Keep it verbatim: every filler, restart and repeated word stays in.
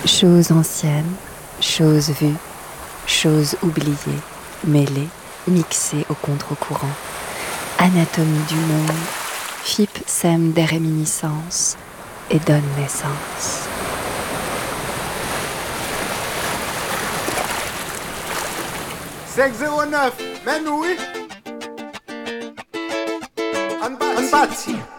Choses anciennes, choses vues, choses oubliées, mêlées, mixées au contre-courant. Anatomie du monde, F I P sème des réminiscences et donne naissance. cinq zéro neuf, mais oui. On bâtit.